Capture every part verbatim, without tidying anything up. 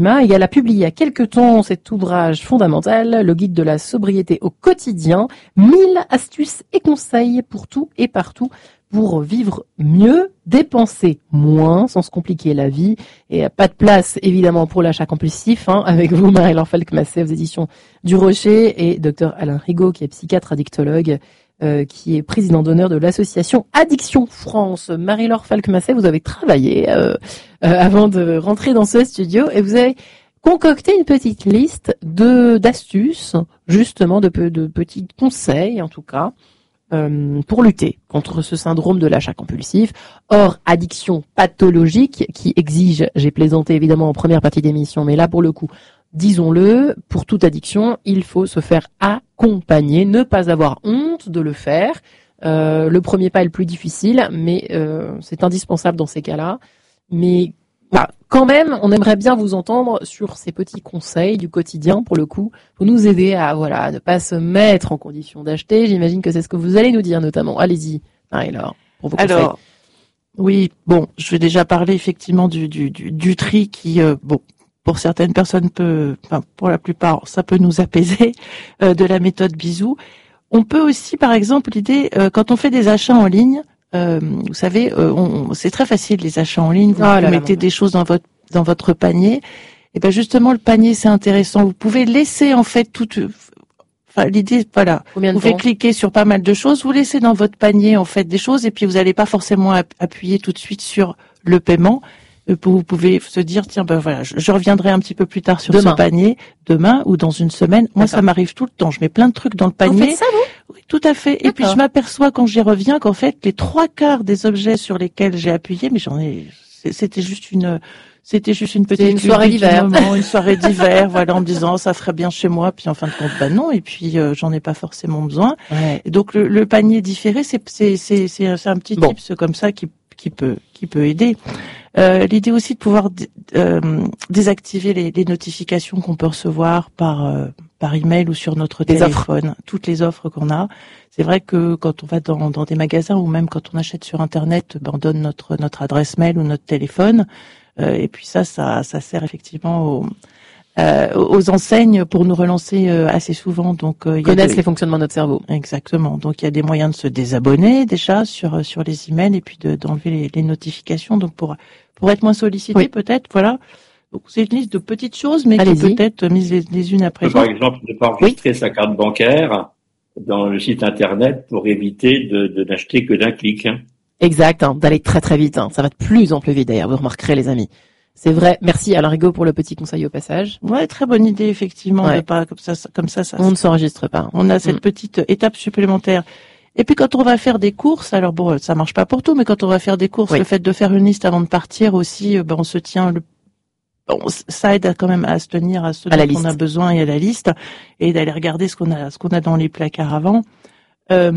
Et elle a publié il y a quelque temps cet ouvrage fondamental, le guide de la sobriété au quotidien, mille astuces et conseils pour tout et partout pour vivre mieux, dépenser moins sans se compliquer la vie. Et pas de place évidemment pour l'achat compulsif, hein, avec vous Marie-Laure Falk-Massé aux éditions du Rocher et docteur Alain Rigaud qui est psychiatre addictologue, euh, qui est président d'honneur de l'association Addiction France. Marie-Laure Falk-Massé, vous avez travaillé euh, euh, avant de rentrer dans ce studio et vous avez concocté une petite liste de d'astuces, justement de, de petits conseils en tout cas, euh, pour lutter contre ce syndrome de l'achat compulsif. Or, addiction pathologique qui exige, j'ai plaisanté évidemment en première partie d'émission, mais là pour le coup, disons-le, pour toute addiction, il faut se faire accompagner, ne pas avoir honte de le faire. Euh, le premier pas est le plus difficile, mais euh, c'est indispensable dans ces cas-là. Mais bah, quand même, on aimerait bien vous entendre sur ces petits conseils du quotidien, pour le coup, pour nous aider à voilà ne pas se mettre en condition d'acheter. J'imagine que c'est ce que vous allez nous dire notamment. Allez-y, Marie-Laure, pour vos conseils. Alors, oui, bon, je vais déjà parler effectivement du, du, du, du tri qui, euh, bon, pour certaines personnes peut, enfin pour la plupart, ça peut nous apaiser, euh, de la méthode bisou. On peut aussi, par exemple, l'idée, euh, quand on fait des achats en ligne, euh, vous savez, euh, on, c'est très facile les achats en ligne. Vous, oh vous mettez des choses dans votre dans votre panier. Et ben justement, le panier c'est intéressant. Vous pouvez laisser en fait toute. Enfin, l'idée, voilà. Combien de vous pouvez temps cliquer sur pas mal de choses. Vous laissez dans votre panier en fait des choses, et puis vous n'allez pas forcément appuyer tout de suite sur le paiement. Vous pouvez se dire, tiens, ben voilà, je, je reviendrai un petit peu plus tard sur demain. ce panier, demain ou dans une semaine. Moi, ça m'arrive tout le temps. Je mets plein de trucs dans le panier. Vous faites ça, vous ? Oui, tout à fait. Et puis, je m'aperçois quand j'y reviens qu'en fait, les trois quarts des objets sur lesquels j'ai appuyé, mais j'en ai, c'était juste une, c'était juste une petite une soirée d'hiver, moment, une soirée d'hiver, voilà, en me disant, ça ferait bien chez moi. Puis en fin de compte, bah non. Et puis, euh, j'en ai pas forcément besoin. Ouais. Et donc, le, le panier différé, c'est, c'est, c'est, c'est, c'est un petit bon. tips comme ça qui, qui peut, qui peut aider. Euh, l'idée aussi de pouvoir euh, désactiver les, les notifications qu'on peut recevoir par euh, par email ou sur notre les téléphone, offres. toutes les offres qu'on a. C'est vrai que quand on va dans, dans des magasins ou même quand on achète sur Internet, ben on donne notre notre adresse mail ou notre téléphone, euh, et puis ça, ça ça sert effectivement aux euh, aux enseignes pour nous relancer euh, assez souvent. Donc euh, connaissent de... les fonctionnements de notre cerveau. Exactement. Donc il y a des moyens de se désabonner déjà sur sur les emails et puis de, d'enlever les, les notifications. Donc pour pour être moins sollicité, oui. peut-être, voilà. Donc c'est une liste de petites choses, mais Allez-y. qui peut être mises les, les unes après les autres. Par exemple, ne pas enregistrer oui. sa carte bancaire dans le site internet pour éviter de, de n'acheter que d'un clic. Exact, hein, d'aller très très vite. Hein. Ça va de plus en plus vite d'ailleurs, vous remarquerez les amis. C'est vrai. Merci Alain Rigaud pour le petit conseil au passage. Ouais, très bonne idée effectivement. Ouais. De pas comme ça, comme ça, ça. On ne s'enregistre pas. On a cette mmh. petite étape supplémentaire. Et puis quand on va faire des courses, alors bon, ça marche pas pour tout, mais quand on va faire des courses, oui. le fait de faire une liste avant de partir aussi, ben on se tient le Bon, ça aide à, quand même à se tenir à ce à dont on a besoin et à la liste, et d'aller regarder ce qu'on a, ce qu'on a dans les placards avant. Euh,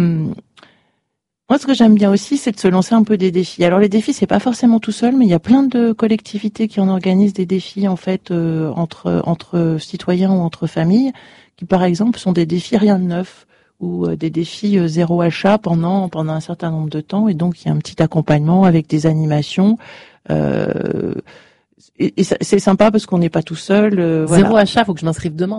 moi, ce que j'aime bien aussi, c'est de se lancer un peu des défis. Alors, les défis, c'est pas forcément tout seul, mais il y a plein de collectivités qui en organisent des défis en fait euh, entre entre citoyens ou entre familles, qui par exemple sont des défis rien de neuf ou euh, des défis euh, zéro achat pendant pendant un certain nombre de temps, et donc il y a un petit accompagnement avec des animations. Euh, Et, et c'est sympa parce qu'on n'est pas tout seul. Euh, Zéro voilà. achat, faut que je m'inscrive demain.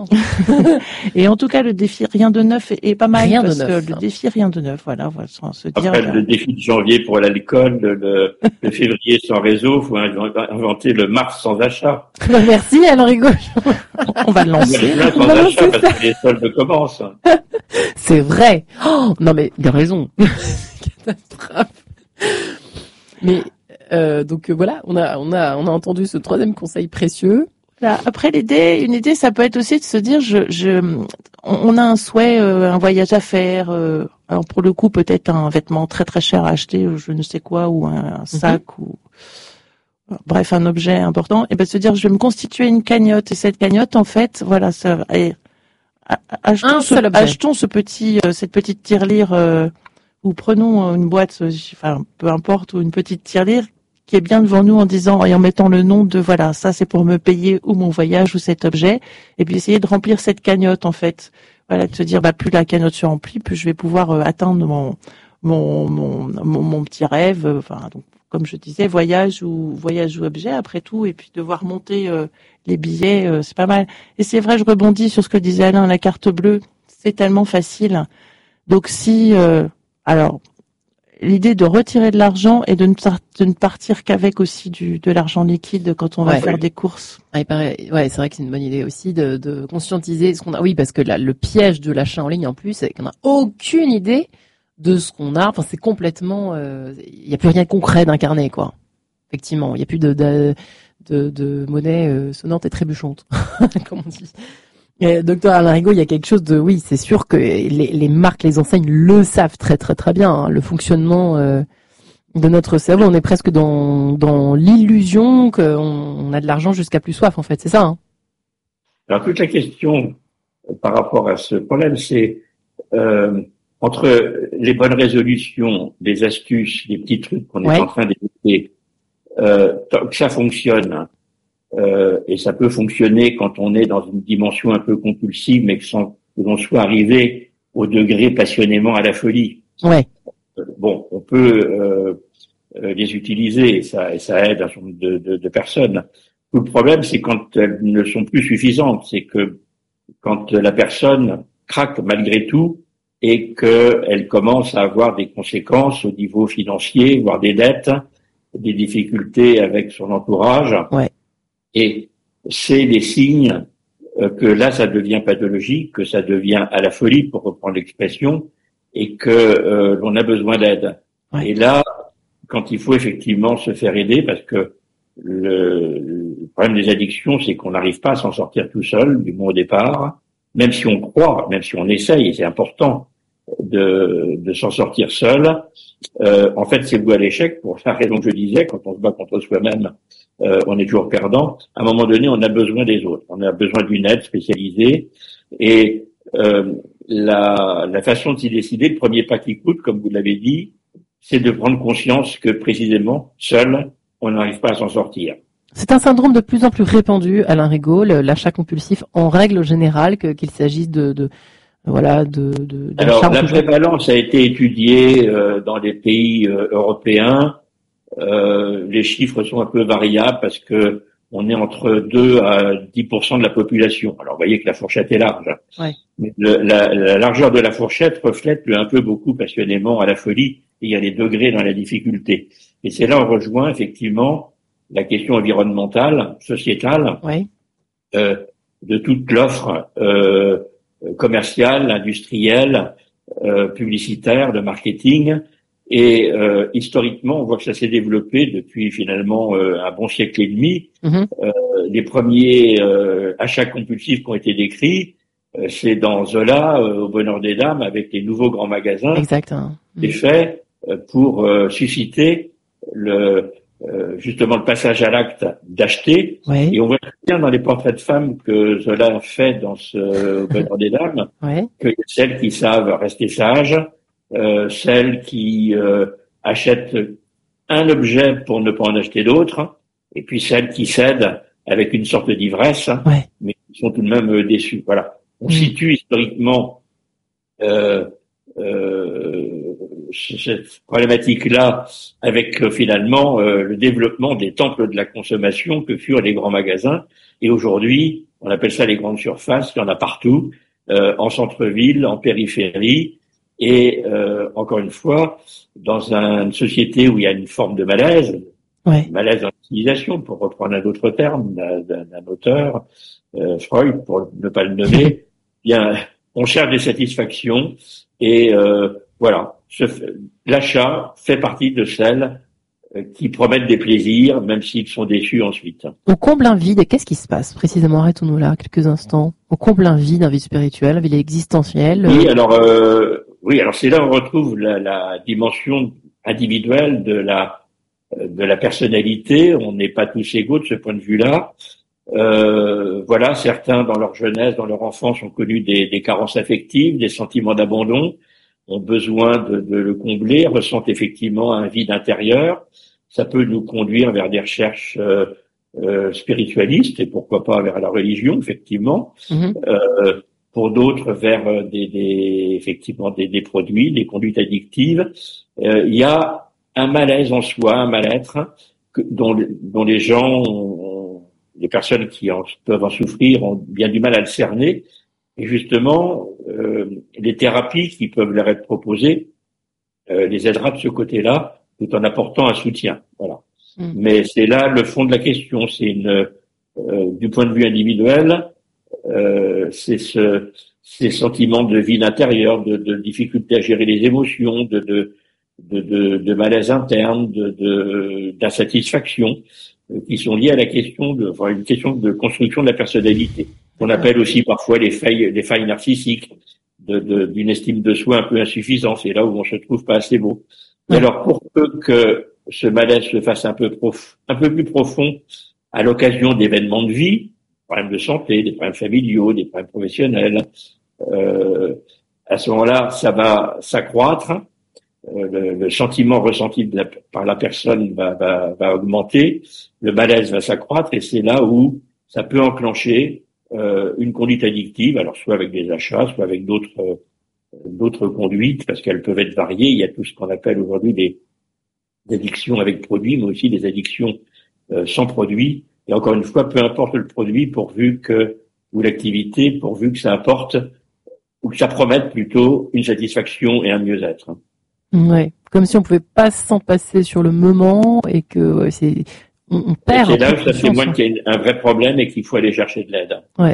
Et en tout cas, le défi rien de neuf est, est pas mal. Rien parce de neuf. Que le défi rien de neuf, voilà, voilà sans se dire. Après, le défi de janvier pour aller à l'école, le, le février sans réseau, faut inventer le mars sans achat. Merci Alain Rigaud. On va le lancer. Là, sans achat parce que les soldes commencent. C'est vrai. Oh, non mais il a raison. Catastrophe. Mais Euh, donc euh, voilà, on a on a on a entendu ce troisième conseil précieux. Là, après l'idée, une idée, ça peut être aussi de se dire, je, je, on a un souhait, euh, un voyage à faire. Euh, alors pour le coup, peut-être un vêtement très très cher à acheter, je ne sais quoi, ou un, un sac, mm-hmm. ou bref un objet important. Et ben se dire, je vais me constituer une cagnotte, et cette cagnotte, en fait, voilà, ça. Et, achetons, ce, achetons ce petit, euh, cette petite tirelire, euh, ou prenons une boîte, enfin peu importe, ou une petite tirelire qui est bien devant nous en disant et en mettant le nom de voilà, ça c'est pour me payer ou mon voyage ou cet objet, et puis essayer de remplir cette cagnotte en fait. Voilà, de se dire bah plus la cagnotte se remplit, plus je vais pouvoir euh, atteindre mon mon, mon mon mon petit rêve. Enfin donc comme je disais, voyage ou voyage ou objet après tout, et puis devoir monter euh, les billets, euh, c'est pas mal. Et c'est vrai, je rebondis sur ce que disait Alain, la carte bleue, c'est tellement facile. Donc si, euh, alors, l'idée de retirer de l'argent et de ne, de ne partir qu'avec aussi du de l'argent liquide quand on va ouais, faire oui. des courses. Ah, il paraît, ouais, c'est vrai que c'est une bonne idée aussi de, de conscientiser ce qu'on a. Oui, parce que là, le piège de l'achat en ligne en plus, c'est qu'on n'a aucune idée de ce qu'on a. Enfin, c'est complètement, il euh, y a plus rien de concret d'incarné, quoi. Effectivement, il y a plus de de de, de monnaie euh, sonnante et trébuchante, comme on dit. Et, docteur Alain Rigaud, il y a quelque chose de, oui, c'est sûr que les, les marques, les enseignes le savent très très très bien, hein, le fonctionnement euh, de notre cerveau. On est presque dans dans l'illusion qu'on on a de l'argent jusqu'à plus soif, en fait, c'est ça. Hein. Alors toute la question euh, par rapport à ce problème, c'est euh, entre les bonnes résolutions, les astuces, les petits trucs qu'on Ouais. est en train d'écouter, euh, tant que ça fonctionne, euh, et ça peut fonctionner quand on est dans une dimension un peu compulsive, mais que sans que l'on soit arrivé au degré passionnément à la folie. Ouais. Euh, bon, on peut euh, euh, les utiliser, et ça, et ça aide un certain nombre de, de, de personnes. Tout le problème, c'est quand elles ne sont plus suffisantes, c'est que quand la personne craque malgré tout et qu'elle commence à avoir des conséquences au niveau financier, voire des dettes, des difficultés avec son entourage. Ouais. Et c'est les signes euh, que là, ça devient pathologique, que ça devient à la folie, pour reprendre l'expression, et que euh, l'on a besoin d'aide. Ouais. Et là, quand il faut effectivement se faire aider, parce que le, le problème des addictions, c'est qu'on n'arrive pas à s'en sortir tout seul, du moins au départ, même si on croit, même si on essaye, et c'est important de, de s'en sortir seul. Euh, en fait, c'est voué à l'échec pour la raison que je disais, quand on se bat contre soi-même, euh, on est toujours perdant. À un moment donné, on a besoin des autres. On a besoin d'une aide spécialisée. Et euh, la, la façon de s'y décider, le premier pas qui coûte, comme vous l'avez dit, c'est de prendre conscience que précisément, seul, on n'arrive pas à s'en sortir. C'est un syndrome de plus en plus répandu, Alain Rigaud, l'achat compulsif en règle générale, que, qu'il s'agisse de, de voilà, de, de Alors, la prévalence a été étudiée euh, dans les pays euh, européens. Euh, les chiffres sont un peu variables parce que on est entre deux à dix pour cent de la population. Alors, vous voyez que la fourchette est large. Ouais. Mais le, la, la largeur de la fourchette reflète un peu beaucoup passionnément à la folie. Et il y a des degrés dans la difficulté. Et c'est là où on rejoint effectivement la question environnementale, sociétale, ouais. euh, de toute l'offre euh, commerciale, industrielle, euh, publicitaire, de marketing. Et euh, historiquement, on voit que ça s'est développé depuis finalement euh, un bon siècle et demi. Mm-hmm. Euh, les premiers euh, achats compulsifs qui ont été décrits, euh, c'est dans Zola, euh, au Bonheur des Dames, avec les nouveaux grands magasins. Exact. Hein. C'est fait euh, pour euh, susciter le euh, justement le passage à l'acte d'acheter. Ouais. Et on voit bien dans les portraits de femmes que Zola fait dans ce au Bonheur des Dames, ouais. que celles qui savent rester sages, Euh, celles qui euh, achètent un objet pour ne pas en acheter d'autres, et puis celles qui cèdent avec une sorte d'ivresse, ouais. mais qui sont tout de même déçues. Voilà. On mmh. situe historiquement euh, euh, cette problématique-là avec euh, finalement euh, le développement des temples de la consommation que furent les grands magasins. Et aujourd'hui, on appelle ça les grandes surfaces. Il y en a partout, euh, en centre-ville, en périphérie. Et euh, encore une fois, dans une société où il y a une forme de malaise, ouais. malaise dans l'utilisation, pour reprendre un autre terme d'un, d'un auteur, euh, Freud, pour ne pas le nommer, bien, on cherche des satisfactions et euh, voilà, ce, l'achat fait partie de celles qui promettent des plaisirs, même s'ils sont déçus ensuite. On comble un vide, et qu'est-ce qui se passe précisément? Arrêtons-nous là quelques instants. On comble un vide, un vide spirituel, un vide existentiel. Oui, alors euh, oui, alors c'est là où on retrouve la, la dimension individuelle de la de la personnalité. On n'est pas tous égaux de ce point de vue-là. Euh, voilà, certains dans leur jeunesse, dans leur enfance, ont connu des, des carences affectives, des sentiments d'abandon, ont besoin de, de le combler, ressentent effectivement un vide intérieur. Ça peut nous conduire vers des recherches euh, euh, spiritualistes et pourquoi pas vers la religion, effectivement. Mmh. Euh, pour d'autres, vers des, des effectivement des, des produits, des conduites addictives. Euh, il y a un malaise en soi, un mal-être que, dont, dont les gens, ont, les personnes qui en, peuvent en souffrir ont bien du mal à le cerner. Et justement, euh, les thérapies qui peuvent leur être proposées euh, les aidera de ce côté-là, tout en apportant un soutien. Voilà. Mmh. Mais c'est là le fond de la question. C'est une, euh, du point de vue individuel, euh, c'est ce, ces sentiments de vide intérieur, de, de difficulté à gérer les émotions, de, de, de, de, de malaise interne, de, de, d'insatisfaction, euh, qui sont liés à la question de, enfin, une question de construction de la personnalité. On appelle aussi parfois les failles, les failles narcissiques, de, de, d'une estime de soi un peu insuffisante. C'est là où on se trouve pas assez beau. Ouais. Et alors, pour peu que ce malaise se fasse un peu prof, un peu plus profond à l'occasion d'événements de vie, des problèmes de santé, des problèmes familiaux, des problèmes professionnels, euh, à ce moment-là, ça va s'accroître. Euh, le, le sentiment ressenti de la, par la personne va, va, va augmenter. Le malaise va s'accroître et c'est là où ça peut enclencher Euh, une conduite addictive, alors soit avec des achats, soit avec d'autres euh, d'autres conduites, parce qu'elles peuvent être variées. Il y a tout ce qu'on appelle aujourd'hui des, des addictions avec produits, mais aussi des addictions euh, sans produit. Et encore une fois, peu importe le produit, pourvu que ou l'activité, pourvu que ça apporte ou que ça promette plutôt une satisfaction et un mieux-être. Ouais, comme si on pouvait pas s'en passer sur le moment et que ouais, c'est On, on perd. Et c'est là où ça témoigne qu'il y a un vrai problème et qu'il faut aller chercher de l'aide. Ouais.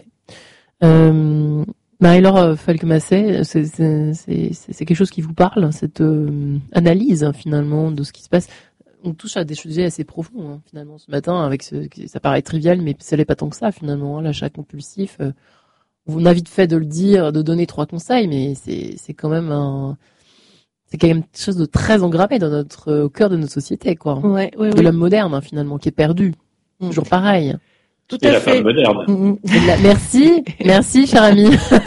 Euh, Marie-Laure Falquemassé, c'est, c'est, c'est, c'est quelque chose qui vous parle, cette euh, analyse hein, finalement de ce qui se passe. On touche à des sujets assez profonds hein, finalement ce matin. Avec ce, ça paraît trivial, mais ça l'est pas tant que ça finalement. Hein, l'achat compulsif. Euh, on a vite fait de le dire, de donner trois conseils, mais c'est, c'est quand même un C'est quand même quelque chose de très engrammé dans notre, au cœur de notre société, quoi. Ouais, ouais, de oui. l'homme moderne, hein, finalement, qui est perdu. Mmh. Toujours pareil. Tout C'est à la fait. femme moderne. Mmh. La, merci, merci, cher ami.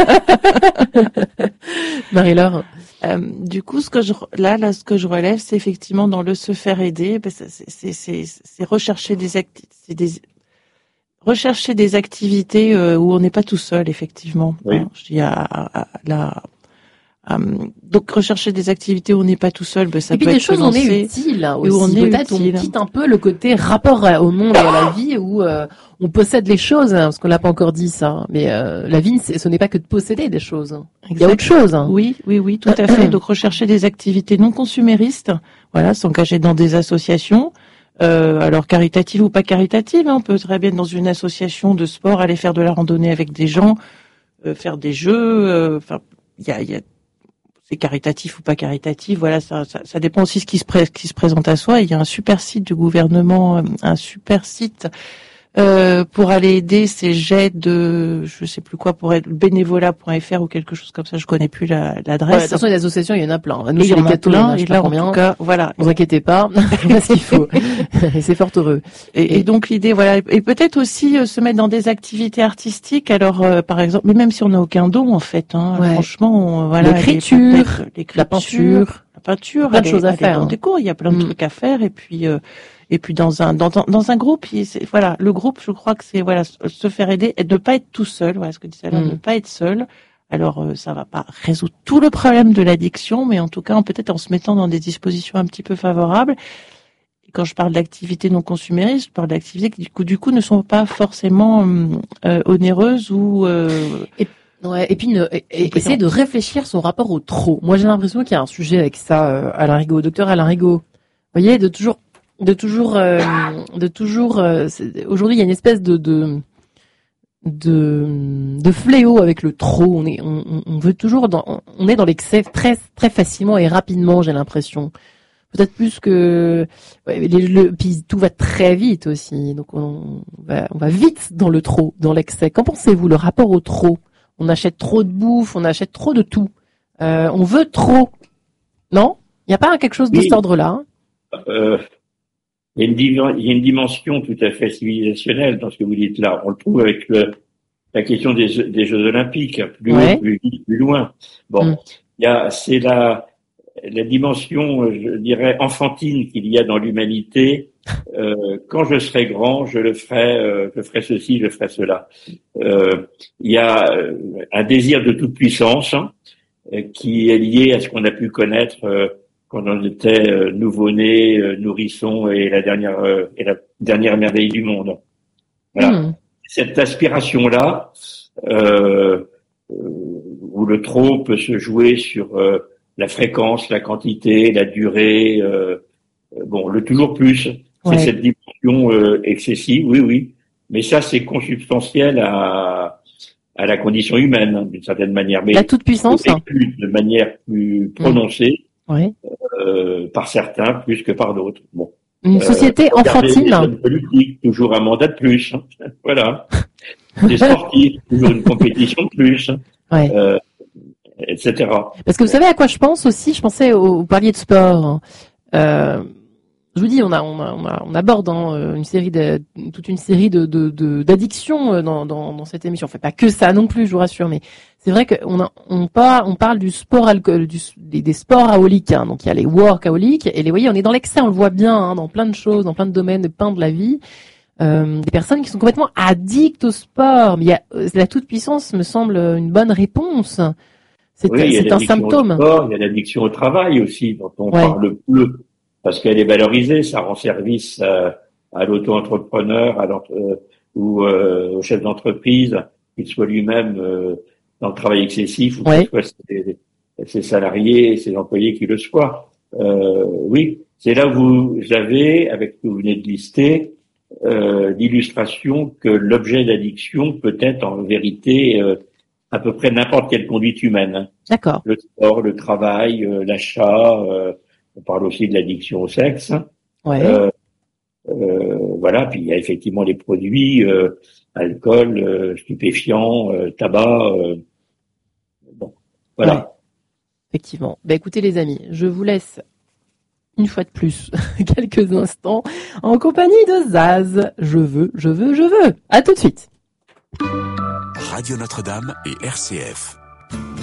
Marie-Laure. Euh, du coup, ce que je, là, là, ce que je relève, c'est effectivement dans le se faire aider, ben, c'est, c'est, c'est, c'est rechercher des acti- c'est des, rechercher des activités euh, où on n'est pas tout seul, effectivement. Oui. Alors, je dis à, à, à la, Um, donc rechercher des activités où on n'est pas tout seul, ben ça et puis peut des être choses où on est utile aussi. Où on est peut-être utile. On quitte un peu le côté rapport au monde et à la vie où euh, on possède les choses, hein, parce qu'on l'a pas encore dit ça. Mais euh, la vie, ce n'est pas que de posséder des choses. Exact. Il y a autre chose. Hein. Oui, oui, oui, tout à fait. Donc rechercher des activités non consuméristes, voilà, s'engager dans des associations. Euh, alors caritatives ou pas caritatives, hein, on peut très bien être dans une association de sport, aller faire de la randonnée avec des gens, euh, faire des jeux. Enfin, euh, il y a, il y a c'est caritatif ou pas caritatif, voilà, ça, ça, ça dépend aussi de ce qui se, pré- qui se présente à soi. Il y a un super site du gouvernement, un super site euh, pour aller aider ces jets de, je sais plus quoi, pour être bénévolat point f r ou quelque chose comme ça. Je connais plus la, l'adresse. Ouais, de toute façon, les associations, il y en a plein. Nous, il y en a plein. Et là, en tout cas, voilà. Ne vous inquiétez pas, c'est ce qu'il faut. Et c'est fort heureux. Et, et, et donc l'idée, voilà, et peut-être aussi euh, se mettre dans des activités artistiques. Alors, euh, par exemple, mais même si on n'a aucun don, en fait, hein, ouais. franchement, on, voilà, l'écriture, l'écriture, la peinture, la peinture, plein de aller, choses à aller faire. Dans des cours, il y a plein de mmh. trucs à faire. Et puis, euh, et puis dans un dans, dans un groupe, c'est, voilà, le groupe, je crois que c'est voilà, se faire aider et ne pas être tout seul. Voilà ce que disait alors, mmh. ne pas être seul. Alors, euh, ça va pas résoudre tout le problème de l'addiction, mais en tout cas, peut-être en se mettant dans des dispositions un petit peu favorables. Et quand je parle d'activités non consuméristes, je parle d'activités qui du coup, du coup, ne sont pas forcément euh, onéreuses ou. Euh, et, ouais, et puis ne, et, et essayer de réfléchir son rapport au trop. Moi, j'ai l'impression qu'il y a un sujet avec ça, euh, Alain Rigaud, docteur Alain Rigaud. Vous voyez, de toujours, de toujours, euh, de toujours. Euh, aujourd'hui, il y a une espèce de, de de de fléau avec le trop. On est, on, on veut toujours, dans, on est dans l'excès très très facilement et rapidement. J'ai l'impression. Peut-être plus que, ouais, les, le, puis tout va très vite aussi. Donc on, on va, on va vite dans le trop, dans l'excès. Qu'en pensez-vous, le rapport au trop? On achète trop de bouffe, on achète trop de tout. Euh, on veut trop, non? Il n'y a pas quelque chose de oui. cet ordre-là? Hein euh, il, y a une, il y a une dimension tout à fait civilisationnelle dans ce que vous dites là. On le trouve avec le, la question des, des Jeux Olympiques, plus ouais. haut, plus vite, plus loin. Bon, il mm. y a, c'est la la dimension, je dirais, enfantine qu'il y a dans l'humanité. Euh, quand je serai grand, je le ferai, euh, je ferai ceci, je ferai cela. Euh, il y a un désir de toute puissance hein, qui est lié à ce qu'on a pu connaître euh, quand on était euh, nouveau-né, euh, nourrisson et la dernière euh, et la dernière merveille du monde. Voilà. Mmh. Cette aspiration-là, euh, euh, où le trop peut se jouer sur euh, la fréquence, la quantité, la durée, euh, bon, le toujours plus, ouais. C'est cette dimension euh, excessive, oui, oui. Mais ça, c'est consubstantiel à à la condition humaine, hein, d'une certaine manière. Mais la toute-puissance, de manière plus prononcée, mmh. ouais. euh, par certains plus que par d'autres. Bon. Une société euh, enfantine. Les politiques, toujours un mandat de plus. Hein. Voilà. Les sportifs, toujours une compétition de plus. Ouais. Euh, et cetera. Parce que vous savez à quoi je pense aussi? Je pensais au, vous parliez de sport. Euh, je vous dis, on a, on a, on, a, on aborde hein, une série de, toute une série de, de, de d'addictions dans, dans, dans cette émission. On fait pas que ça non plus, je vous rassure, mais c'est vrai qu'on a, on parle, on parle du sport alcool, du, des, des sports aholiques. Hein. Donc il y a les workaholiques et les, voyez, on est dans l'excès, on le voit bien hein, dans plein de choses, dans plein de domaines, de pain de la vie. Euh, des personnes qui sont complètement addictes au sport. Mais il y a, la toute puissance me semble une bonne réponse. C'est, oui, c'est un symptôme. Au sport, il y a l'addiction au travail aussi, dont on ouais. parle peu, parce qu'elle est valorisée, ça rend service à, à l'auto-entrepreneur, à euh, ou euh, au chef d'entreprise, qu'il soit lui-même euh, dans le travail excessif, ou ouais. que ce soit ses, ses salariés et ses employés qui le soient. Euh, oui, c'est là où vous avez, avec ce que vous venez de lister, euh, l'illustration que l'objet d'addiction peut être en vérité euh, à peu près n'importe quelle conduite humaine. D'accord. Le sport, le travail, euh, l'achat, euh, on parle aussi de l'addiction au sexe. Ouais. Euh, euh, voilà, puis il y a effectivement les produits, euh, alcool, euh, stupéfiants, euh, tabac. Euh, bon, voilà. Ouais. Effectivement. Ben écoutez les amis, je vous laisse une fois de plus quelques instants en compagnie de Zaz. Je veux, je veux, je veux. À tout de suite. Radio Notre-Dame et R C F.